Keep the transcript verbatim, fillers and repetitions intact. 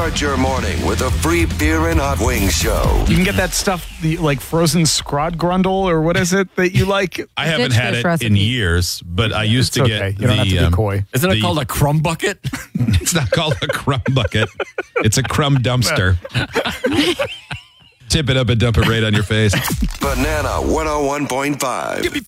Start your morning with a free beer and hot wings show. You can get that stuff, the, like frozen scrodgrundle, or what is it that you like? I haven't Ditch had this it recipe. in years, but I used It's to okay. get You don't the. have to be um, coy. Isn't it the- called a crumb bucket? It's not called a crumb bucket. It's a crumb dumpster. Tip it up and dump it right on your face. Banana one oh one point five.